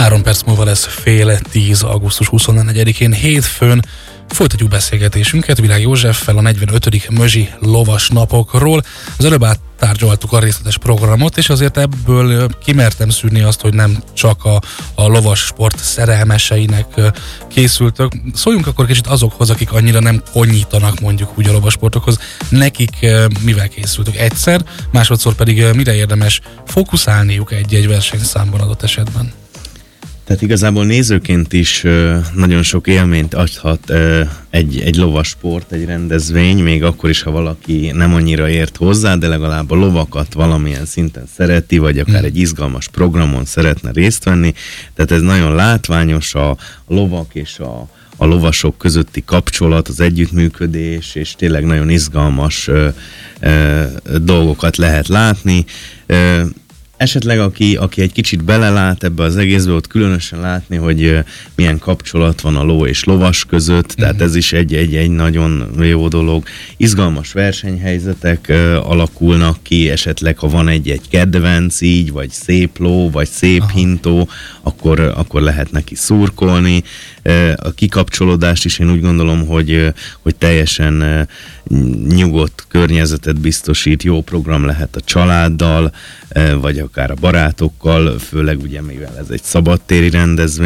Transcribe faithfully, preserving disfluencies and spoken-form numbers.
Három perc múlva lesz fél tíz, augusztus huszonnegyedikén, hétfőn. Folytatjuk beszélgetésünket Virág Józseffel a negyvenötödik Mözsi lovas napokról. Az előbb áttárgyaltuk a részletes programot, és azért ebből kimertem szűrni azt, hogy nem csak a, a lovas sport szerelmeseinek készültök. Szóljunk akkor kicsit azokhoz, akik annyira nem konyítanak mondjuk úgy a lovasportokhoz. Nekik mivel készültök? Egyszer, másodszor pedig mire érdemes fókuszálniuk egy-egy versenyszámban adott esetben? Tehát igazából nézőként is uh, nagyon sok élményt adhat uh, egy, egy lovasport, egy rendezvény, még akkor is, ha valaki nem annyira ért hozzá, de legalább a lovakat valamilyen szinten szereti, vagy akár hmm. egy izgalmas programon szeretne részt venni. Tehát ez nagyon látványos, a, a lovak és a, a lovasok közötti kapcsolat, az együttműködés, és tényleg nagyon izgalmas uh, uh, dolgokat lehet látni. Uh, Esetleg aki, aki egy kicsit belelát ebbe az egészbe, ott különösen látni, hogy uh, milyen kapcsolat van a ló és lovas között, uh-huh. tehát ez is egy, egy, egy nagyon jó dolog. Izgalmas versenyhelyzetek uh, alakulnak ki, esetleg ha van egy-egy kedvenc így, vagy szép ló, vagy szép Aha. hintó, akkor, akkor lehet neki szurkolni. Uh, a kikapcsolódást is én úgy gondolom, hogy, uh, hogy teljesen uh, nyugodt környezetet biztosít, jó program lehet a családdal, uh, vagy akár a barátokkal, főleg ugye mivel ez egy szabadtéri rendezvény,